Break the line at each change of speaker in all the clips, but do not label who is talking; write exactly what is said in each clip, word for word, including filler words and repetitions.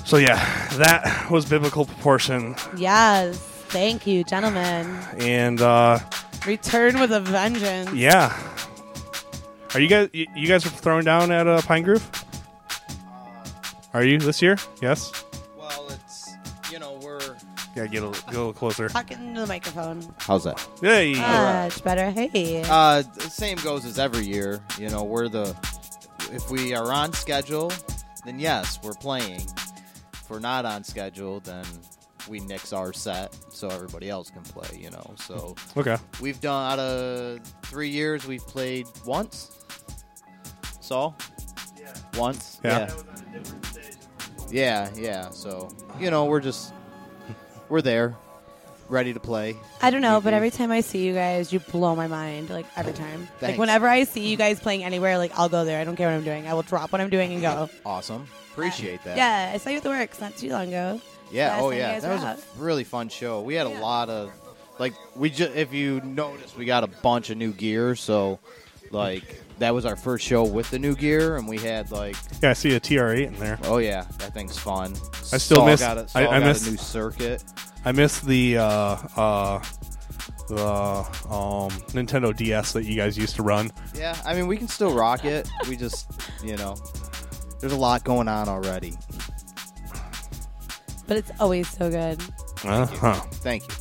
So yeah, that was Biblical Proportion.
Yes. Thank you, gentlemen.
And uh,
return with a vengeance.
Yeah. Are you guys you, you guys are throwing down at uh, Pine Grove? Are you this year? Yes.
Well, it's you know we're
yeah get a, get a little closer.
Talk into the microphone.
How's that?
Hey.
Much better. Hey.
Uh, the same goes as every year. You know, we're the if we are on schedule, then yes, we're playing. If we're not on schedule, then we nix our set so everybody else can play. You know, so
okay.
We've done out of three years, we've played once. So, yeah. once,
yeah.
yeah. Yeah, yeah. So, you know, we're just, we're there, ready to play.
I don't know, but every time I see you guys, you blow my mind. Like, every time.
Thanks.
Like, whenever I see you guys playing anywhere, like, I'll go there. I don't care what I'm doing. I will drop what I'm doing and go.
Awesome. Appreciate that.
Yeah, I saw you at the Works not too long ago.
Yeah,
Last
oh
time you
yeah.
guys
That
were
was
out.
a really fun show. We had
Yeah.
a lot of, like, we just, if you notice, we got a bunch of new gear, so, like, that was our first show with the new gear, and we had, like...
Yeah, I see a T R eight in there.
Oh, yeah. That thing's fun.
I still
Saul
miss...
Got a, Saul
I, I
got
miss...
a new circuit.
I miss the, uh, uh, the, um, Nintendo D S that you guys used to run.
Yeah, I mean, we can still rock it. We just, you know, there's a lot going on already.
But it's always so good.
Uh-huh.
Thank you.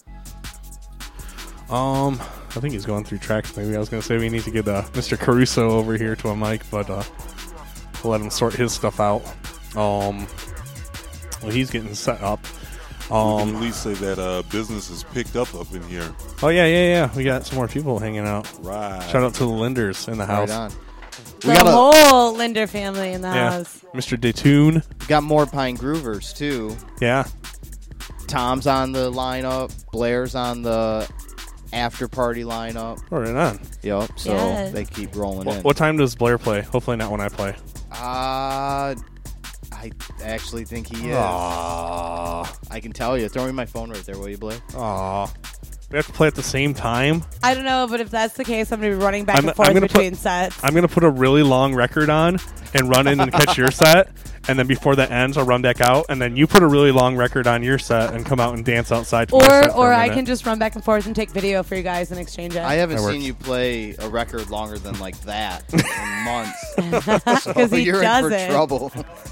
Um, I think he's going through tracks. Maybe I was going to say we need to get uh, Mister Caruso over here to a mic, but uh, we'll let him sort his stuff out. Um, well, he's getting set up. Um,
we can at least say that uh, business is picked up up in here.
Oh yeah, yeah, yeah. We got some more people hanging out.
Right.
Shout out to the Linders in the house.
Right on.
The
We got a,
whole Linder family in the
Yeah,
house.
Mister Detoon.
got more Pine Groovers too.
Yeah.
Tom's on the lineup. Blair's on the after party lineup.
Oh, right on.
Yep. So
Yes.
they keep rolling
What,
in.
what time does Blair play? Hopefully not when I play.
Uh, I actually think he is.
Aww.
I can tell you. Throw me my phone right there, will you, Blair?
Aww. We have to play at the same time.
I don't know, but if that's the case, I'm going to be running back
I'm-
and forth
I'm gonna
between
put-
sets.
I'm going to put a really long record on and run in and catch your set. And then before that ends, I'll run back out. And then you put a really long record on your set and come out and dance outside. to my set
or
for
or
a
I
minute.
can just run back and forth and take video for you guys and exchange it.
I haven't
That
seen
works.
you play a record longer than like that in months. So
'Cause he
you're
doesn't.
in for trouble.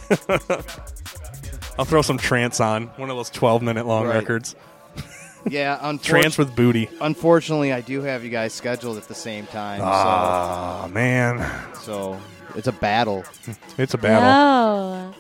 I'll throw some trance on. One of those twelve minute long
Right.
records.
Yeah,
Trance
unfortunately,
with booty.
unfortunately, I do have you guys scheduled at the same time.
Ah, man.
so, so it's a battle.
It's a battle.
No.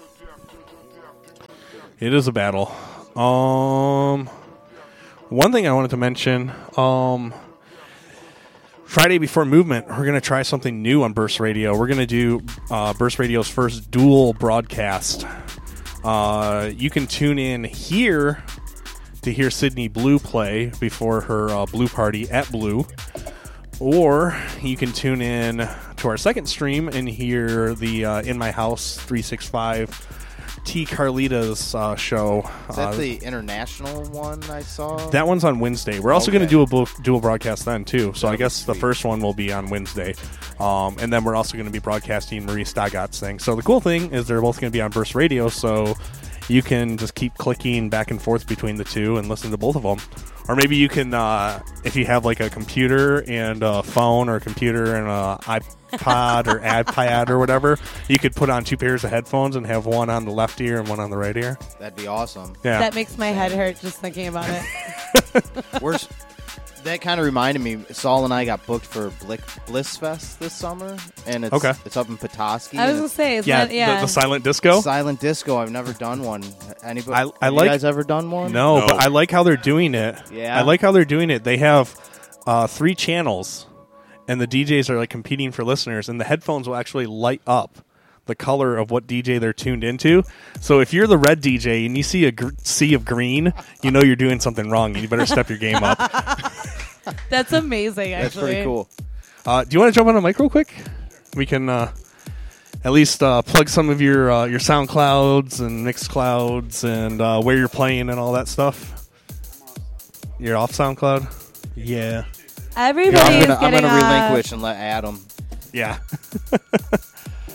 It is a battle. Um, one thing I wanted to mention, um, Friday before Movement, we're going to try something new on Burst Radio. We're going to do uh, Burst Radio's first dual broadcast. Uh, you can tune in here to hear Sydney Blue play before her uh, Blue party at Blue. Or you can tune in to our second stream and hear the uh, In My House three sixty-five T. Carlita's uh, show.
Is that
Uh,
the international one I saw?
that one's on Wednesday. We're also
Okay.
going to do a bu- dual broadcast then, too. So I
That'll be
guess the
sweet.
first one will be on Wednesday. Um, and then we're also going to be broadcasting Marie Stagot's thing. So the cool thing is they're both going to be on Burst Radio, so you can just keep clicking back and forth between the two and listen to both of them. Or maybe you can, uh, if you have like a computer and a phone or a computer and a iPod or iPad or whatever, you could put on two pairs of headphones and have one on the left ear and one on the right ear.
That'd be awesome.
Yeah.
That makes my head hurt just thinking about it.
We're, s- that kind of reminded me. Saul and I got booked for Blick, Bliss Fest this summer, and it's
Okay.
it's up in Petoskey.
I was
and
going to say, is
yeah,
that, yeah.
The, the silent disco.
it's silent disco. I've never done one. Anybody?
I- I
have
like-
you guys ever done one?
No,
No.
but I like how they're doing it.
Yeah?
I like how they're doing it. They have uh, three channels, and the D Js are like competing for listeners, and the headphones will actually light up the color of what D J they're tuned into. So if you're the red D J and you see a gr- sea of green, you know you're doing something wrong, and you better step your game up.
That's amazing, actually.
That's pretty cool.
Uh, do you want to jump on the mic real quick? We can uh, at least uh, plug some of your uh, your SoundClouds and Mixclouds and uh, where you're playing and all that stuff. You're off SoundCloud? Yeah.
Everybody
I'm
is
gonna, I'm
getting
gonna
off.
relinquish and let Adam.
Yeah.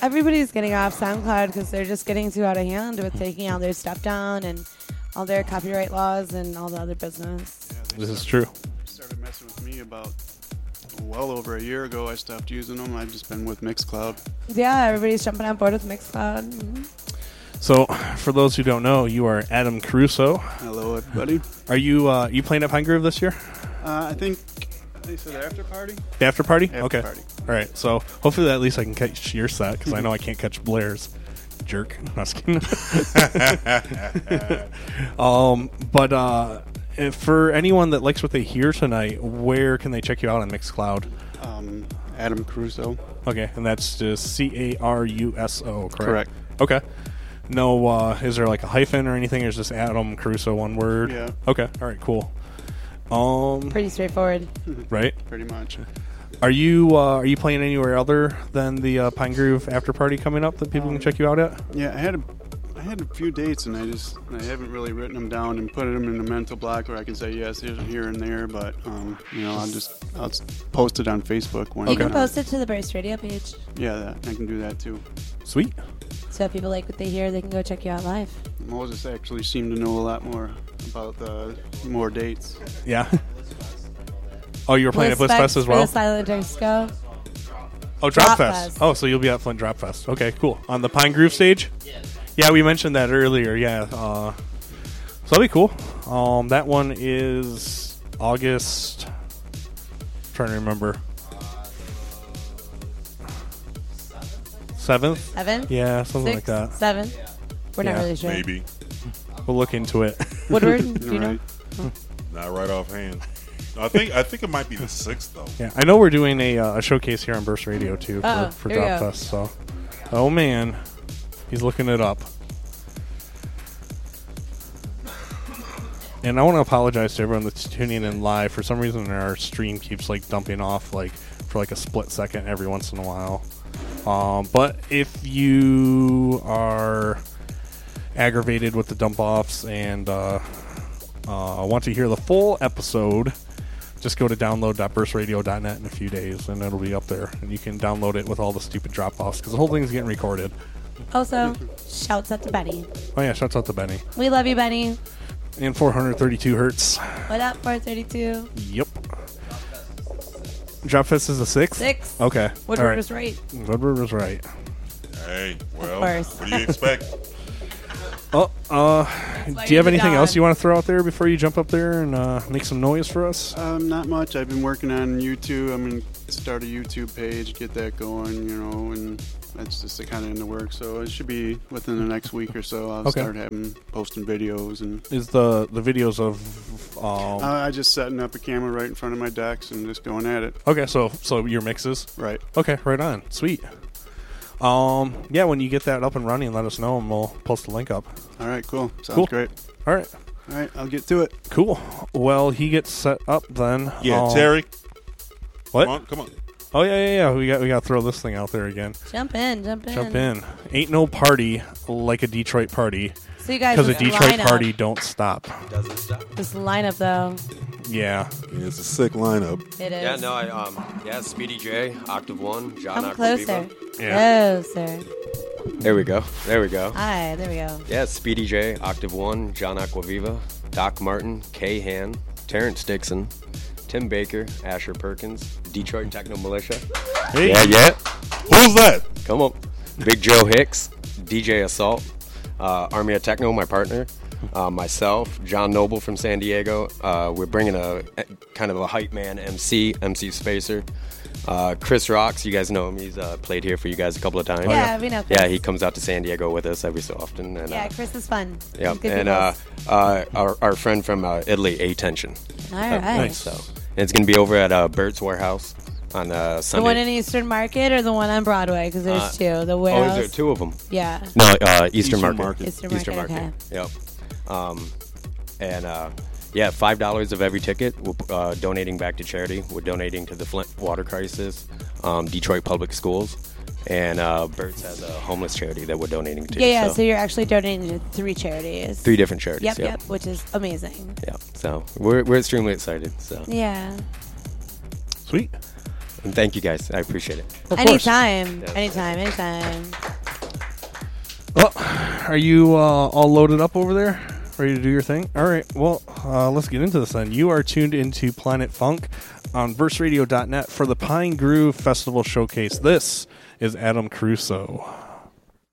everybody's getting off SoundCloud because they're just getting too out of hand with taking all their stuff down and all their copyright laws and all the other business.
Yeah, they
This is
started-
true.
Started messing with me about well over a year ago. I stopped using them. I've just been with Mixcloud.
Yeah, everybody's jumping on board with Mixcloud. Mhm.
So, for those who don't know, you are Adam Caruso.
Hello, everybody.
Are you uh, you playing at Pine Grove this year?
Uh, I think they said after party.
The after party?
After
okay.
party.
All right. So hopefully at least I can catch your set because I know I can't catch Blair's. Jerk. No, I was kidding. um, but uh, if for anyone that likes what they hear tonight, where can they check you out on Mixcloud?
Um, Adam Caruso.
Okay, and that's just C A R U S O, correct?
Correct.
Okay. No, uh, is there like a hyphen or anything, or is just Adam Caruso one word?
Yeah.
Okay. All right. Cool. Um.
Pretty straightforward.
Right.
Pretty much.
Are you uh, are you playing anywhere other than the uh, Pine Grove after party coming up that people can check you out at?
Yeah, I had a, I had a few dates, and I just I haven't really written them down and put them in a mental block where I can say yes, here's here and there. But um, you know, I'll just I'll s- post it on Facebook. When
You can
uh,
post it to the Burst Radio page.
Yeah, that, I can do that too.
Sweet.
So if people like what they hear, they can go check you out live.
Moses actually seemed to know a lot more about the more dates.
Yeah. Oh, you were playing at Bliss
Specs
Fest as
for
well?
the Silent Disco.
Oh, Drop,
Drop
Fest.
Fest.
Oh, so you'll be at Flint Drop Fest. Okay, cool. On the Pine Grove stage? Yeah, we mentioned that earlier. Yeah. Uh, so that'll be cool. Um, that one is August. Trying to remember. Seventh?
Seven?
Yeah, something
Six?
like that.
Seven? We're
Yeah,
not really sure.
Maybe.
We'll look into it.
Woodward, do you know?
Right.
Not right offhand. I think I think it might be the sixth though.
Yeah, I know we're doing a, uh, a showcase here on Burst Radio too for,
Uh-oh,
for
here we
Drop
go.
Fest. So, oh man, he's looking it up. And I want to apologize to everyone that's tuning in live. For some reason, our stream keeps like dumping off like for like a split second every once in a while. Um, but if you are aggravated with the dump offs and uh, uh, want to hear the full episode, just go to download dot burst radio dot net in a few days, and it'll be up there. And you can download it with all the stupid drop-offs, because the whole thing's getting recorded.
Also, shouts out to Benny.
Oh, yeah, shouts out to Benny.
We love you, Benny.
And four hundred thirty-two hertz.
What up, four thirty-two?
Yep. Drop Fest is the sixth?
Six.
Okay.
Woodward
all right.
was right.
Woodward was right.
Hey, well,
course.
what do you expect?
Oh, uh, do you have
the
anything
dawn.
else you want to throw out there before you jump up there and uh, make some noise for us?
Um, not much. I've been working on YouTube. I'm gonna start a YouTube page, get that going, you know, and that's just kind of in the works. So it should be within the next week or so. I'll
Okay.
start having posting videos, and
Is the the videos of um,
uh, I just setting up a camera right in front of my decks and just going at it.
okay, so so your mixes.
Right.
Okay, right on. Sweet. Um, yeah, when you get that up and running, let us know and we'll post the link up.
All right. Cool. Sounds
Cool.
great.
All right,
All right. I'll get to it.
cool. Well, he gets set up then.
Yeah,
Um,
Terry.
What?
Come on, come on.
Oh yeah, yeah, yeah. We got we got to throw this thing out there again.
Jump in, jump in.
Jump in. Ain't no party like a Detroit party,
So you guys,
because a
this
Detroit
lineup,
party don't stop.
Doesn't stop.
This lineup, though,
Yeah.
Yeah, it's a sick lineup.
it is.
Yeah, no, I um, yeah, Speedy J, Octave One, John
Come
Aquaviva.
closer.
Yeah.
Closer.
There we go. There we go.
Hi, there we go.
Yeah, Speedy J, Octave One, John Aquaviva, Doc Martin, Kay Han, Terrence Dixon, Tim Baker, Asher Perkins, Detroit Techno Militia.
Hey.
Yeah, yeah.
Who's that?
Come on. Big Joe Hicks, D J Assault, uh, Army of Techno, my partner, uh, myself, John Noble from San Diego. Uh, we're bringing a, a kind of a hype man M C, M C Spacer. Uh, Chris Rocks, you guys know him. He's uh, played here for you guys a couple of times.
Yeah, we know Chris.
Yeah, he comes out to San Diego with us every so often. And,
Yeah,
uh,
Chris is fun.
yeah,
He's good
and
people.
uh, uh, our, our friend from uh, Italy, A-Tension.
All right.
nice.
So, and it's going to be over at uh, Bert's Warehouse on uh,
The
Sunday.
one in Eastern Market or the one on Broadway? Because there's
Uh,
two. The
oh,
warehouse.
is there two of them?
Yeah.
No, uh, Eastern,
Eastern
Market.
Market.
Eastern Market, okay.
Yep. Um, and uh, yeah, five dollars of every ticket. We're uh, donating back to charity. We're donating to the Flint Water Crisis, um, Detroit Public Schools, and uh, Bert's has a homeless charity that we're donating to.
Yeah, yeah. So. you're actually donating to three charities.
three different charities.
Yep,
Yep,
yep. Which is amazing.
Yeah. So we're we're extremely excited. So
Yeah.
Sweet.
and thank you guys. I appreciate it.
Of course.
Anytime.
Yes.
Anytime. Anytime.
Well, are you uh, all loaded up over there? Ready to do your thing? All right. Well, uh, let's get into this then. You are tuned into Planet Funk on verse radio dot net for the Pine Groove Festival Showcase. This is Adam Caruso.